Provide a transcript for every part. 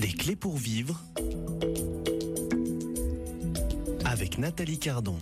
Des clés pour vivre avec Nathalie Cardon.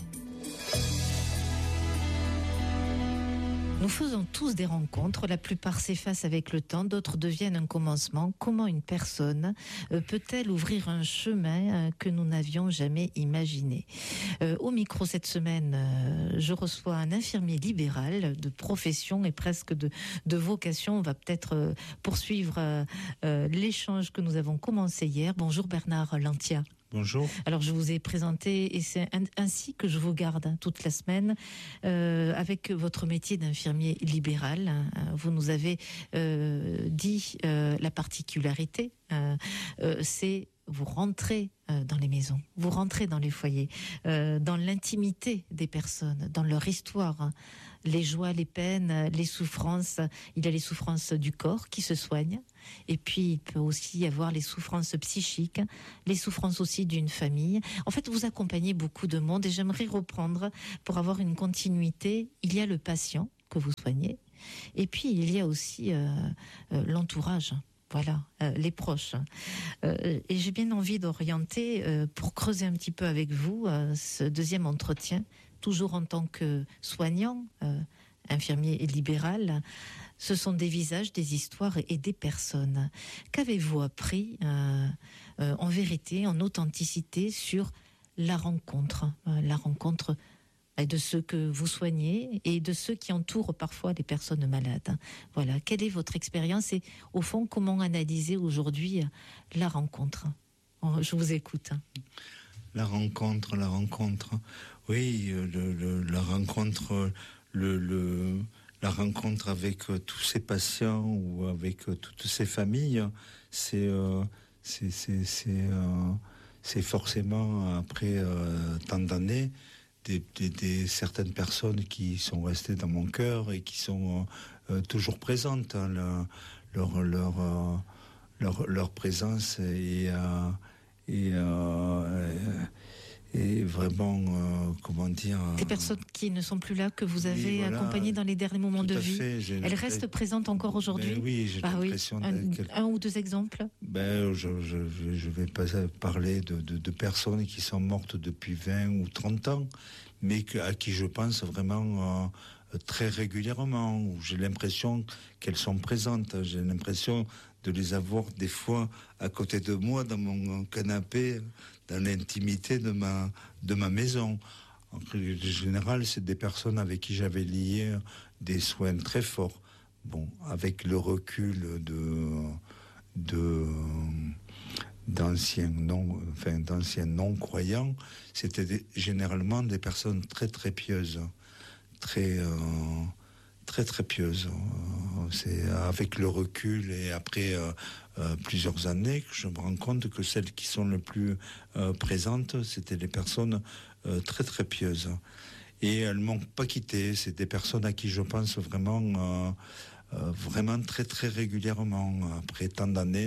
Nous faisons tous des rencontres, la plupart s'effacent avec le temps, d'autres deviennent un commencement. Comment une personne peut-elle ouvrir un chemin que nous n'avions jamais imaginé ? Au micro cette semaine, je reçois un infirmier libéral de profession et presque de vocation. On va peut-être poursuivre l'échange que nous avons commencé hier. Bonjour Bernard Lantia. Bonjour. Alors je vous ai présenté et c'est ainsi que je vous garde toute la semaine avec votre métier d'infirmier libéral. Vous nous avez dit la particularité, c'est vous rentrez dans les maisons, vous rentrez dans les foyers, dans l'intimité des personnes, dans leur histoire, les joies, les peines, les souffrances. Il y a les souffrances du corps qui se soignent, et puis il peut aussi y avoir les souffrances psychiques, les souffrances aussi d'une famille. En fait, vous accompagnez beaucoup de monde, et j'aimerais reprendre pour avoir une continuité. Il y a le patient que vous soignez, et puis il y a aussi l'entourage. Voilà, les proches. Et j'ai bien envie d'orienter, pour creuser un petit peu avec vous, ce deuxième entretien, toujours en tant que soignant, infirmier et libéral. Ce sont des visages, des histoires et des personnes. Qu'avez-vous appris, en vérité, en authenticité, sur la rencontre de ceux que vous soignez et de ceux qui entourent parfois les personnes malades. Voilà, quelle est votre expérience et au fond, comment analyser aujourd'hui la rencontre ? Je vous écoute. La rencontre. Oui, la rencontre avec tous ces patients ou avec toutes ces familles, c'est forcément après tant d'années. Des certaines personnes qui sont restées dans mon cœur et qui sont toujours présentes. Leur présence et vraiment, comment dire... Des personnes qui ne sont plus là, que vous avez accompagnées dans les derniers moments de vie, elles restent présentes encore aujourd'hui ? Oui, j'ai l'impression... Un ou deux exemples ? Je vais pas parler de personnes qui sont mortes depuis 20 ou 30 ans, mais à qui je pense vraiment très régulièrement, où j'ai l'impression qu'elles sont présentes. J'ai l'impression de les avoir des fois à côté de moi, dans mon canapé, dans l'intimité de ma maison. En général, c'est des personnes avec qui j'avais lié des soins très forts. Bon, avec le recul d'anciens non-croyants, c'était généralement des personnes très très pieuses, très pieuses. C'est avec le recul et après plusieurs années que je me rends compte que celles qui sont les plus présentes, c'était des personnes très très pieuses. Et elles m'ont pas quitté. C'est des personnes à qui je pense vraiment très très régulièrement après tant d'années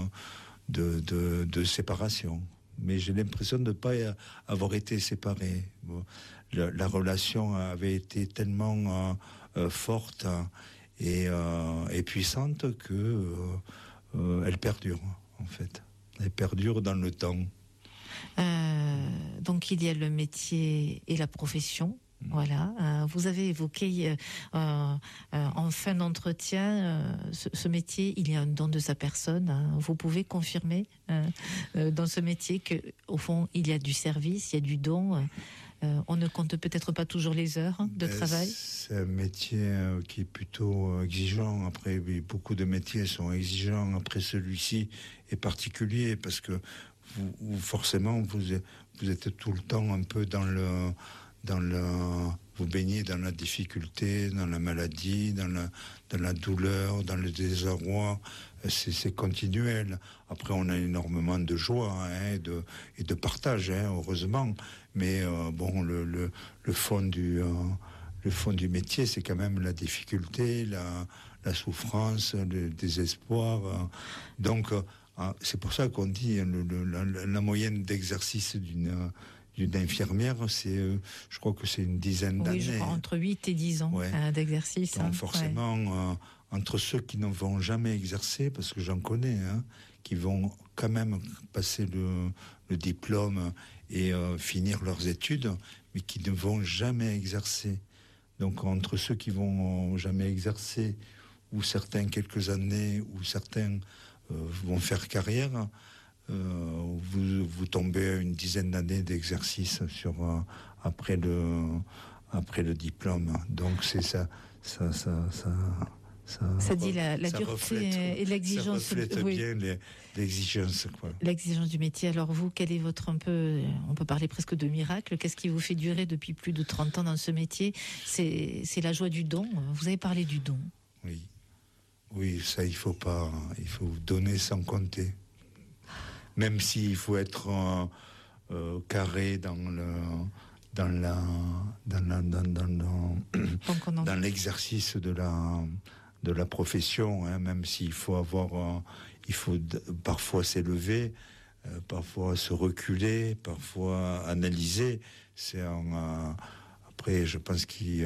de séparation. Mais j'ai l'impression de ne pas avoir été séparé. La relation avait été tellement forte et puissante que elle perdure, en fait. Elle perdure dans le temps. Donc il y a le métier et la profession. Voilà, vous avez évoqué en fin d'entretien ce métier, il y a un don de sa personne. Vous pouvez confirmer dans ce métier que, au fond, il y a du service, il y a du don. On ne compte peut-être pas toujours les heures de travail. C'est un métier qui est plutôt exigeant. Après, oui, beaucoup de métiers sont exigeants. Après, celui-ci est particulier parce que vous forcément, vous êtes tout le temps un peu vous baignez dans la difficulté, dans la maladie, dans la douleur, dans le désarroi. C'est continuel. Après, on a énormément de joie et de partage, heureusement. Mais le fond du métier, c'est quand même la difficulté, la souffrance, le désespoir. Donc, c'est pour ça qu'on dit la moyenne d'exercice d'une infirmière, je crois que c'est une dizaine d'années. Oui, je crois entre 8 et 10 ans d'exercice. Donc forcément, entre ceux qui ne vont jamais exercer, parce que j'en connais, qui vont quand même passer le diplôme et finir leurs études, mais qui ne vont jamais exercer. Donc entre ceux qui vont jamais exercer, ou certains quelques années, ou certains vont faire carrière, vous tombez à une dizaine d'années d'exercice après le diplôme. Donc c'est ça dit la dureté et l'exigence. Ça reflète bien l'exigence, quoi. L'exigence du métier. Alors vous, quel est votre on peut parler presque de miracle, qu'est-ce qui vous fait durer depuis plus de 30 ans dans ce métier? C'est la joie du don. Vous avez parlé du don. Oui, ça il faut donner sans compter. Même s'il faut être carré dans l'exercice de la profession, hein, même s'il faut parfois s'élever, parfois se reculer, parfois analyser. Après, je pense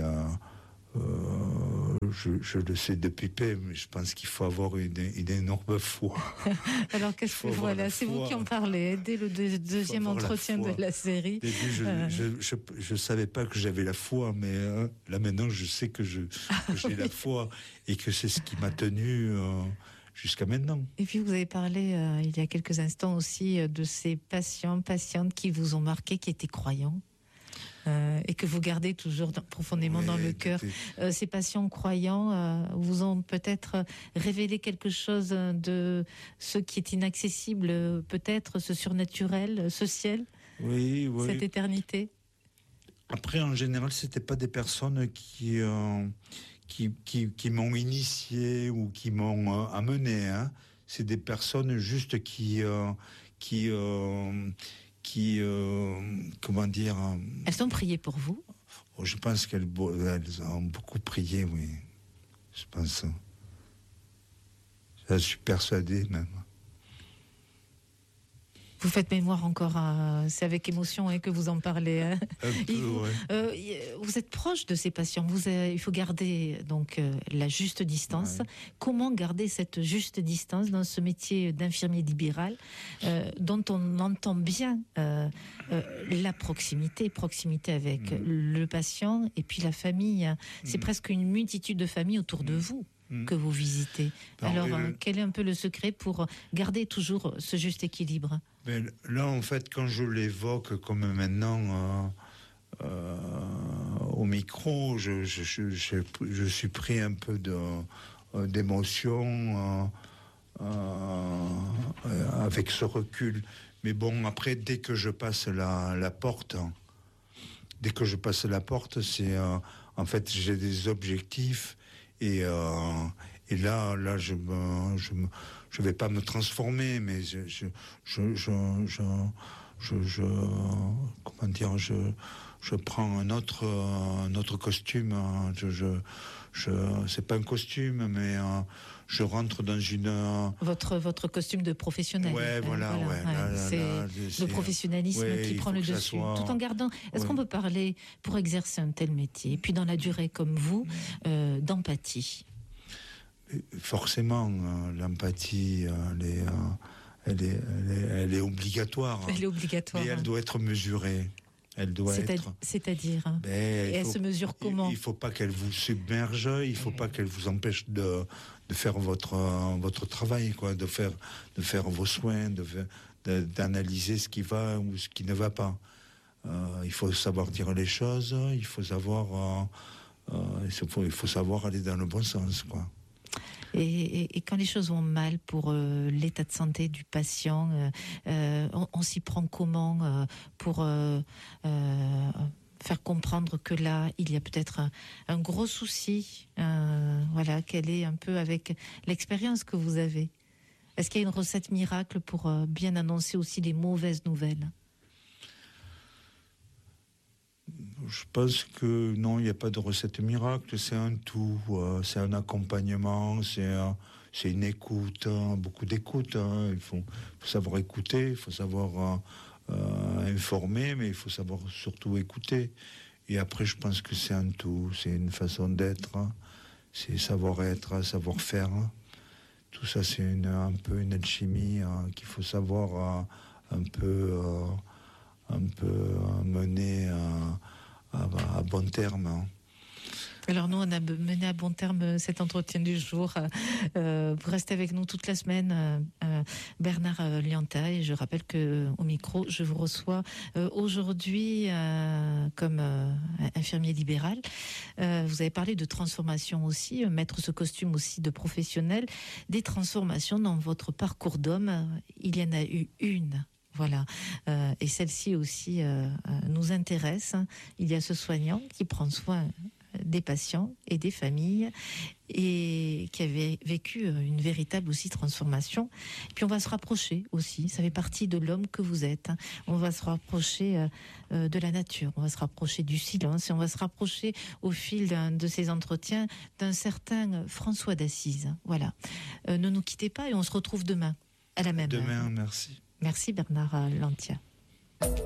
je le sais depuis peu, mais je pense qu'il faut avoir une énorme foi. Alors c'est vous qui en parlez dès le deuxième entretien de la série. Au début, je savais pas que j'avais la foi, mais là maintenant je sais que j'ai la foi et que c'est ce qui m'a tenu jusqu'à maintenant. Et puis vous avez parlé il y a quelques instants aussi de ces patientes qui vous ont marqué, qui étaient croyants. Et que vous gardez toujours profondément dans le cœur. Ces patients croyants vous ont peut-être révélé quelque chose de ce qui est inaccessible, peut-être ce surnaturel, ce ciel, cette éternité. Après, en général, c'était pas des personnes qui m'ont initié ou qui m'ont amené. Hein. C'est des personnes juste qui comment dire... Elles ont prié pour vous? Je pense qu'elles ont beaucoup prié, oui. Je pense. Je suis persuadé, même. Vous faites mémoire encore, c'est avec émotion que vous en parlez. Hein. Un peu, vous êtes proche de ces patients. Il faut garder donc la juste distance. Ouais. Comment garder cette juste distance dans ce métier d'infirmier libéral dont on entend bien la proximité avec le patient et puis la famille. C'est presque une multitude de familles autour de vous que vous visitez. Alors, quel est un peu le secret pour garder toujours ce juste équilibre? Ben, là, en fait, quand je l'évoque comme maintenant au micro, je suis pris un peu d'émotion avec ce recul. Mais bon, après, dès que je passe la porte, c'est en fait, j'ai des objectifs et là, je vais pas me transformer, mais comment dire, je prends un autre costume. C'est pas un costume, mais je rentre dans une... Votre costume de professionnel. Ouais, voilà. C'est le professionnalisme qui prend le dessus. Tout en gardant... Est-ce qu'on peut parler, pour exercer un tel métier, puis dans la durée comme vous, d'empathie? Forcément, l'empathie, elle est obligatoire. Elle est obligatoire. Mais elle doit être mesurée. Elle doit être. C'est-à-dire. Et elle se mesure comment? Il ne faut pas qu'elle vous submerge. Il ne faut pas qu'elle vous empêche de faire votre travail, quoi, de faire vos soins, d'analyser ce qui va ou ce qui ne va pas. Il faut savoir dire les choses. Il faut savoir aller dans le bon sens, quoi. Et quand les choses vont mal pour l'état de santé du patient, on s'y prend comment pour faire comprendre que là, il y a peut-être un gros souci, quelle est un peu avec l'expérience que vous avez? Est-ce qu'il y a une recette miracle pour bien annoncer aussi les mauvaises nouvelles? Je pense que non, il n'y a pas de recette miracle, c'est un tout, c'est un accompagnement, c'est une écoute, beaucoup d'écoute. Il faut savoir écouter, il faut savoir informer, mais il faut savoir surtout écouter. Et après, je pense que c'est un tout, c'est une façon d'être, c'est savoir-être, savoir-faire. tout ça, c'est un peu une alchimie qu'il faut savoir un peu mener à bon terme. Alors nous, on a mené à bon terme cet entretien du jour. Vous restez avec nous toute la semaine, Bernard Lianta, et je rappelle que au micro, je vous reçois aujourd'hui comme infirmier libéral. Vous avez parlé de transformation aussi, mettre ce costume aussi de professionnel. Des transformations dans votre parcours d'homme, il y en a eu une. Voilà, et celle-ci aussi nous intéresse. Il y a ce soignant qui prend soin des patients et des familles et qui avait vécu une véritable aussi transformation. Et puis on va se rapprocher aussi, ça fait partie de l'homme que vous êtes. On va se rapprocher de la nature, on va se rapprocher du silence et on va se rapprocher au fil de ces entretiens d'un certain François d'Assise. Voilà, ne nous quittez pas et on se retrouve demain à la même heure. Demain, merci. Merci Bernard Lantia.